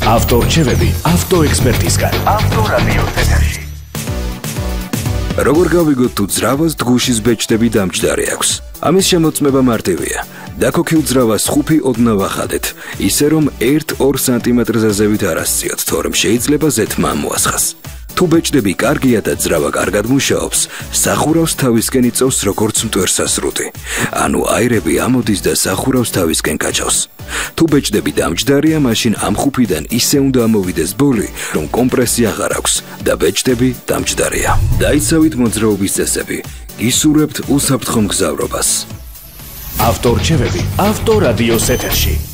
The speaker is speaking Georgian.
ავტორჩევები ავტოექსპერტისგან. ავტორადიოს ეთერში. როგორ გავიგოთ თუ ძრავას დღუშის ბეჭდები დამჯდარი აქვს? ამის შემოწმება მარტივია. დაქოქილ ძრავას ხუფი ოდნავ ახადეთ, ისე რომ 1-2 სანტიმეტრზე ზევით არ ასწიოთ, თორემ შეიძლება ზეთმა მოასხას. თუ ბეჭდები კარგია და ძრავა კარგად მუშაობს, სახურავს თავისკენ იწევს როგორც მტვერსასრუტი. ანუ აირები ამოდის და სახურავს თავისკენ კაჭავს. თუ ბეჭდები დამჯდარია, მაშინ ამ ხუფიდან ისე უნდა ამოვიდეს ბოლი, რომ კომპრესია აღარ აქვს და ბეჭდები დამჯდარია. დაიცავით მოძრაობის წესები. გისურვებთ უსაფრთხო მგზავრობას. ავტორჩევები ავტორადიოს ეთერში.